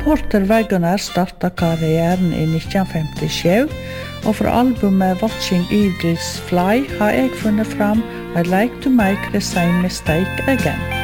Porter Wagoner startet karrieren i 1957, og fra albumet Watching Eagles Fly har jeg funnet fram I Like to Make the Same Mistake Again.